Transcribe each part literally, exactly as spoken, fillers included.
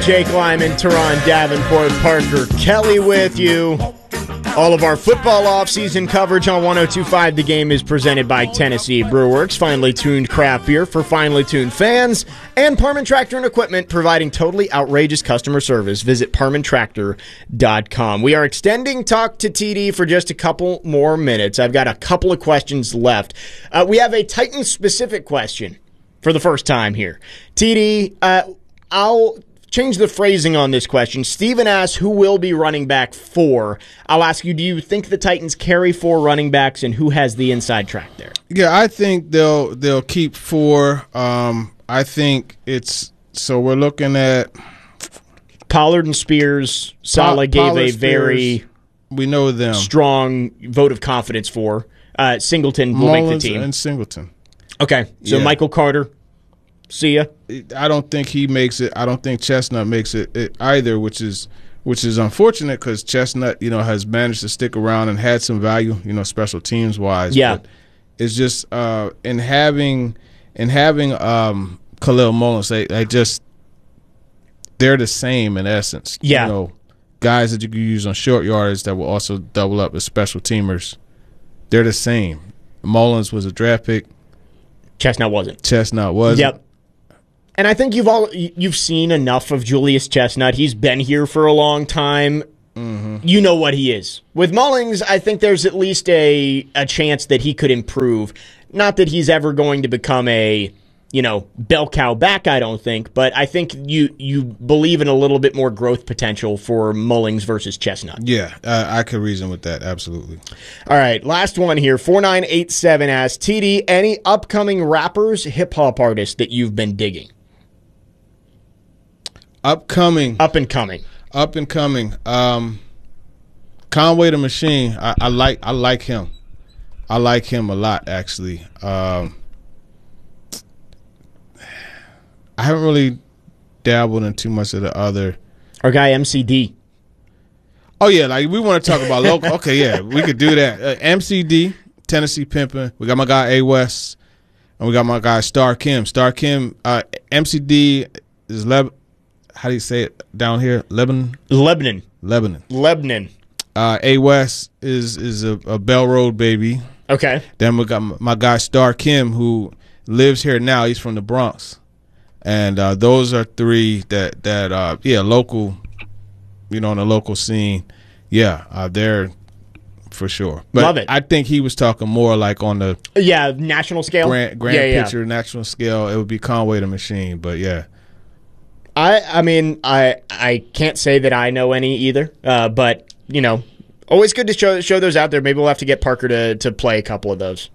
Jake Lyman, Teron Davenport, Parker Kelly with you. All of our football offseason coverage on one oh two point five The Game is presented by Tennessee Brewworks, finely tuned craft beer for finely tuned fans, and Parman Tractor and Equipment, providing totally outrageous customer service. Visit parman tractor dot com. We are extending Talk to T D for just a couple more minutes. I've got a couple of questions left. Uh, we have a Titans-specific question for the first time here. T D, uh, I'll change the phrasing on this question. Steven asks who will be running back four. I'll ask you, do you think the Titans carry four running backs, and who has the inside track there? Yeah, I think they'll they'll keep four. Um, I think it's so we're looking at Pollard and Spears. Saleh gave Pollard, a very Spears, we know them strong vote of confidence for. Uh, Singleton will Mullins make the team. And Singleton. Okay, so Yeah. Michael Carter. See ya. I don't think he makes it. I don't think Chestnut makes it, it either, which is which is unfortunate because Chestnut, you know, has managed to stick around and had some value, you know, special teams wise. Yeah, but it's just uh, in having in having um, Khalil Mullins, they, they just they're the same in essence. Yeah, you know, guys that you can use on short yardage that will also double up as special teamers. They're the same. Mullins was a draft pick. Chestnut wasn't. Chestnut wasn't. Yep. And I think you've all you've seen enough of Julius Chestnut. He's been here for a long time. Mm-hmm. You know what he is. With Mullins, I think there's at least a a chance that he could improve. Not that he's ever going to become a, you know, bell cow back, I don't think, but I think you you believe in a little bit more growth potential for Mullins versus Chestnut. Yeah, uh, I could reason with that, absolutely. All right, last one here. four nine eight seven asks, T D, any upcoming rappers, hip-hop artists that you've been digging? Upcoming. Up and coming. Up and coming. Um, Conway the Machine, I, I like I like him. I like him a lot, actually. Um, I haven't really dabbled in too much of the other. Our guy M C D. Oh, yeah, like we want to talk about local. Okay, yeah, we could do that. Uh, M C D, Tennessee Pimpin'. We got my guy A West, and we got my guy Star Kim. Star Kim, uh, M C D is Leb. How do you say it down here? Lebanon? Lebanon. Lebanon. Lebanon. Uh, A West is is a, a Bell Road baby. Okay. Then we got my, my guy Star Kim, who lives here now. He's from the Bronx. And uh, those are three that, that uh, yeah, local, you know, on the local scene. Yeah, uh, they're for sure. But Love it. I think he was talking more like on the Yeah, national scale. grand, grand yeah, yeah. picture, national scale. It would be Conway the Machine. But, yeah. I I mean, I I can't say that I know any either, uh, but, you know, always good to show show those out there. Maybe we'll have to get Parker to, to play a couple of those.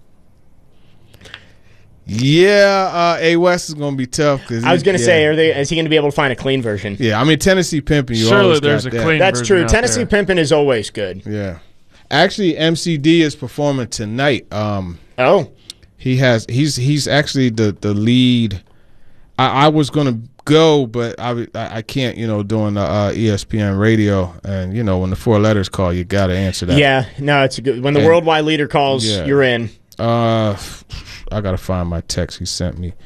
Yeah, uh, A West is going to be tough. Cause I was going to yeah. say, are they? Is he going to be able to find a clean version? Yeah, I mean, Tennessee Pimpin', you Surely always there's got a that. clean That's version true. out Tennessee there. Pimpin' is always good. Yeah. Actually, M C D is performing tonight. Um, Oh. he has he's he's actually the the lead. I, I was gonna go, but I I can't. You know, doing the uh, E S P N radio, and you know when the four letters call, you got to answer that. Yeah, no, it's a good. When the And- worldwide leader calls, Yeah. you're in. Uh, I gotta find my text he sent me.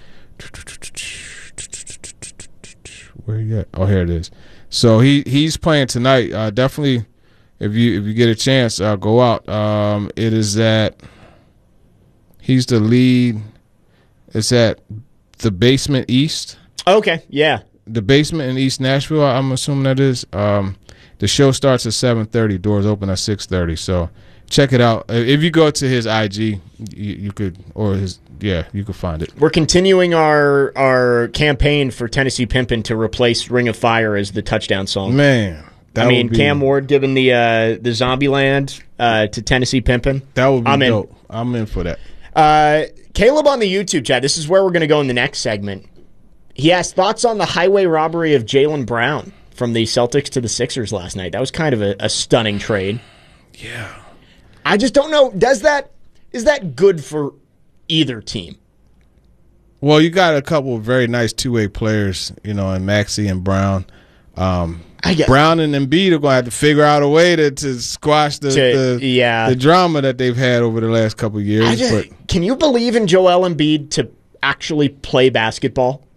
Where you at? Oh, here it is. So he he's playing tonight. Uh, definitely, if you if you get a chance, uh, go out. Um, it is at. He's the lead. It's at the Basement East. Okay, yeah. The Basement in East Nashville. I'm assuming that is. Um, the show starts at seven thirty. Doors open at six thirty. So check it out. If you go to his I G, you, you could, or his, yeah, you could find it. We're continuing our our campaign for Tennessee Pimpin' to replace Ring of Fire as the touchdown song. Man, that I mean, would be, Cam Ward giving the uh, the Zombieland uh, to Tennessee Pimpin'. That would be I'm in. dope. I'm in for that. Uh, Caleb on the YouTube chat, this is where we're going to go in the next segment. He asked thoughts on the highway robbery of Jaylen Brown from the Celtics to the Sixers last night. That was kind of a, a stunning trade. Yeah. I just don't know. Does that is that good for either team? Well, you got a couple of very nice two-way players, you know, in Maxey and Brown. Um, I guess. Brown and Embiid are going to have to figure out a way to, to squash the, To- the yeah. the drama that they've had over the last couple of years. I just, but can you believe in Joel Embiid to actually play basketball?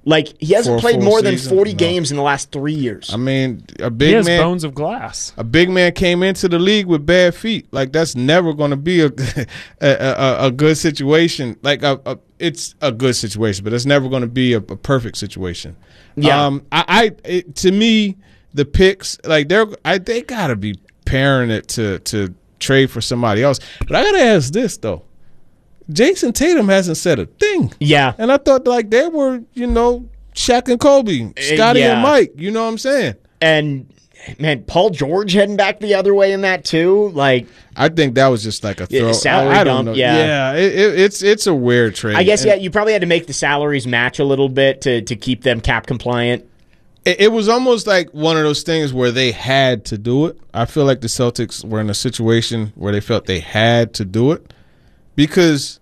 Like, he hasn't For a played full more than season? forty No. games in the last three years. I mean, a big He has man. bones of glass. A big man came into the league with bad feet. Like, that's never going to be a, a, a a good situation. Like a, a it's a good situation, but it's never going to be a, a perfect situation. Yeah. Um. I. I it, to me, the picks like they're I they gotta be pairing it to to trade for somebody else. But I gotta ask this though. Jason Tatum hasn't said a thing. Yeah. And I thought like they were, you know, Shaq and Kobe, Scotty yeah. and Mike. You know what I'm saying? And, man, Paul George heading back the other way in that, too. Like, I think that was just like a Yeah, throw. salary I, I don't dump, know. yeah. yeah it, it, it's it's a weird trade. I guess, And yeah, you probably had to make the salaries match a little bit to, to keep them cap compliant. It, it was almost like one of those things where they had to do it. I feel like the Celtics were in a situation where they felt they had to do it because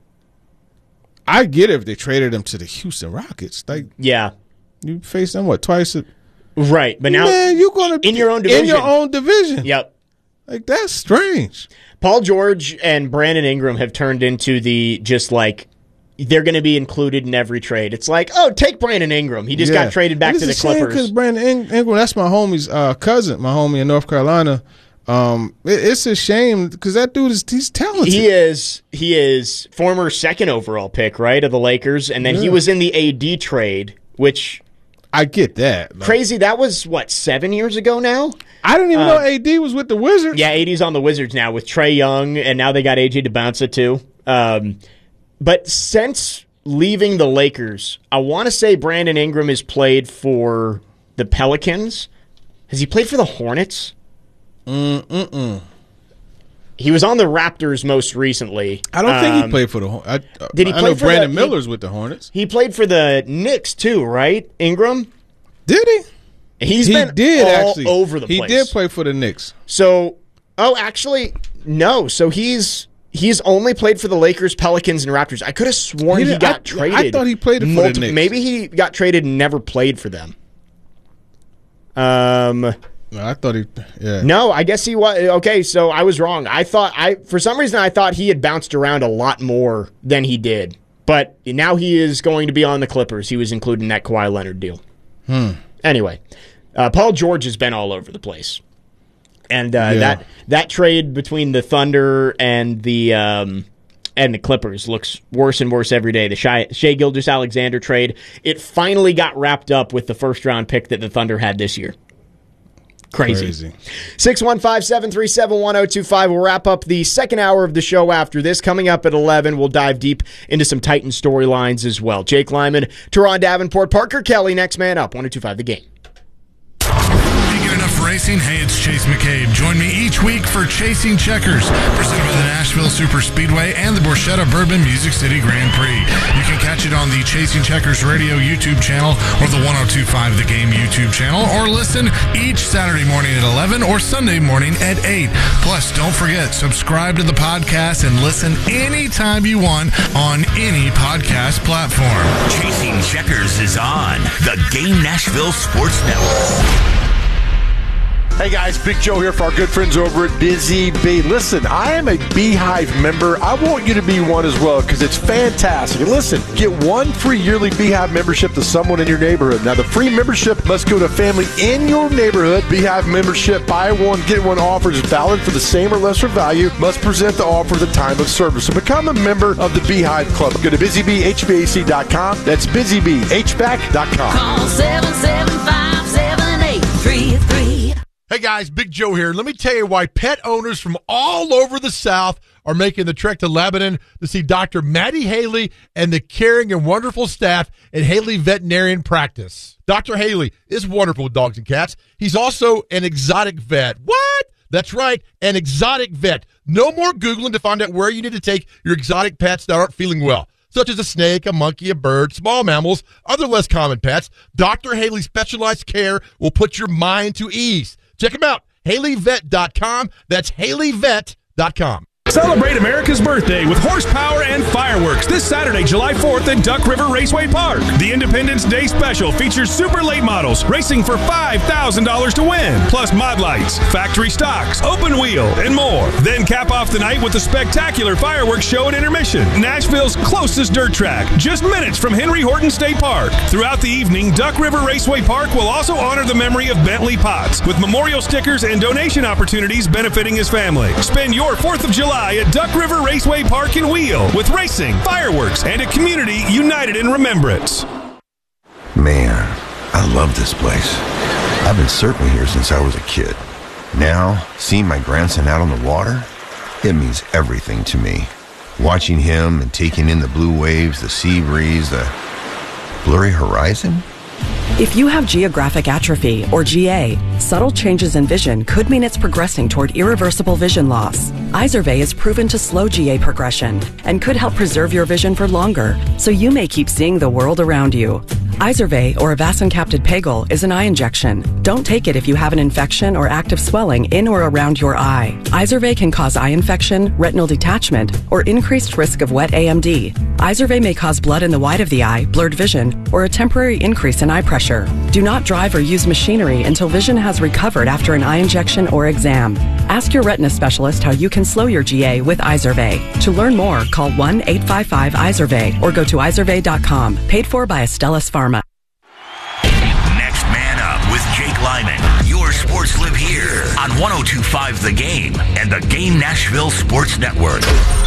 I get it if they traded him to the Houston Rockets. Like, Yeah. you face them what twice? A, Right. But now, man, you're gonna in your own in your division. own division. Yep. Like, that's strange. Paul George and Brandon Ingram have turned into the just like they're going to be included in every trade. It's like, oh, take Brandon Ingram. He just Yeah. got traded back And to the it's a shame Clippers. because Brandon In- Ingram, that's my homie's uh, cousin, my homie in North Carolina. Um, it, it's a shame because that dude is he's talented. He is he is former second overall pick, right, of the Lakers, and then he Yeah. was in the A D trade, which I get that. Like, crazy. That was what seven years ago now. I didn't even Uh, know A D was with the Wizards. Yeah, A D's on the Wizards now with Trae Young, and now they got A J DeBounce too. Um, but since leaving the Lakers, I want to say Brandon Ingram has played for the Pelicans. Has he played for the Hornets? Mm-mm. He was on the Raptors most recently. I don't think he Um, played for the Hornets. I, did he I play know for Brandon the- he- Miller's with the Hornets. He played for the Knicks too, right? Ingram. Did he? He's he been did all actually over the he place. He did play for the Knicks. So, oh, actually, no. So he's he's only played for the Lakers, Pelicans, and Raptors. I could have sworn He he, did- got I- traded. I thought he played for the multi- Knicks. Maybe he got traded and never played for them. Um, No, I thought he. Yeah. no, I guess he was. Okay, so I was wrong. I thought I for some reason I thought he had bounced around a lot more than he did. But now he is going to be on the Clippers. He was included in that Kawhi Leonard deal. Hmm. Anyway, uh, Paul George has been all over the place, and uh, Yeah. that that trade between the Thunder and the um, and the Clippers looks worse and worse every day. The Shai, Shai Gilgeous-Alexander trade, it finally got wrapped up with the first round pick that the Thunder had this year. Crazy. Crazy. six one five, seven three seven, one oh two five. We'll wrap up the second hour of the show after this. Coming up at eleven, we'll dive deep into some Titan storylines as well. Jake Lyman, Teron Davenport, Parker Kelly, next man up. one oh two five The Game. Can't get enough racing? Hey, it's Chase McCabe. Join me each week for Chasing Checkers, presented by the Nashville Super Speedway and the Borchetta Bourbon Music City Grand Prix. You can catch it on the Chasing Checkers Radio YouTube channel or the one oh two five The Game YouTube channel, or listen each Saturday morning at eleven or Sunday morning at eight. Plus, don't forget, subscribe to the podcast and listen anytime you want on any podcast platform. Chasing Checkers is on the Game Nashville Sports Network. Hey guys, Big Joe here for our good friends over at Busy Bee. Listen, I am a Beehive member. I want you to be one as well because it's fantastic. And listen, get one free yearly Beehive membership to someone in your neighborhood. Now, the free membership must go to a family in your neighborhood. Beehive membership, buy one, get one offer is valid for the same or lesser value. Must present the offer at the time of service. So become a member of the Beehive Club. Go to busy bee h v a c dot com. That's busy bee h v a c dot com. Call seven seven five, seven eight three three. Hey guys, Big Joe here. Let me tell you why pet owners from all over the South are making the trek to Lebanon to see Doctor Maddie Haley and the caring and wonderful staff at Haley Veterinarian Practice. Doctor Haley is wonderful with dogs and cats. He's also an exotic vet. What? That's right, an exotic vet. No more Googling to find out where you need to take your exotic pets that aren't feeling well, such as a snake, a monkey, a bird, small mammals, other less common pets. Doctor Haley's specialized care will put your mind to ease. Check them out, haley vet dot com. That's haley vet dot com. Celebrate America's birthday with horsepower and fireworks this Saturday, July fourth at Duck River Raceway Park. The Independence Day Special features super late models racing for five thousand dollars to win, plus mod lights, factory stocks, open wheel, and more. Then cap off the night with a spectacular fireworks show at intermission, Nashville's closest dirt track, just minutes from Henry Horton State Park. Throughout the evening, Duck River Raceway Park will also honor the memory of Bentley Potts with memorial stickers and donation opportunities benefiting his family. Spend your fourth of July at Duck River Raceway Park and Wheel with racing, fireworks, and a community united in remembrance. Man, I love this place. I've been surfing here since I was a kid. Now, seeing my grandson out on the water, it means everything to me. Watching him and taking in the blue waves, the sea breeze, the blurry horizon. If you have geographic atrophy, or G A, subtle changes in vision could mean it's progressing toward irreversible vision loss. Izervay is proven to slow G A progression and could help preserve your vision for longer, so you may keep seeing the world around you. Izervay, or avacincaptad pegol, is an eye injection. Don't take it if you have an infection or active swelling in or around your eye. Izervay can cause eye infection, retinal detachment, or increased risk of wet A M D. Izervay may cause blood in the white of the eye, blurred vision, or a temporary increase in eye pressure. Do not drive or use machinery until vision has recovered after an eye injection or exam. Ask your retina specialist how you can slow your G A with Izervay. To learn more, call one eight five five Izervay or go to izervay dot com. Paid for by Astellas Pharma. Next Man Up with Jake Lyman. Your sports live here on one oh two point five The Game and the Game Nashville Sports Network.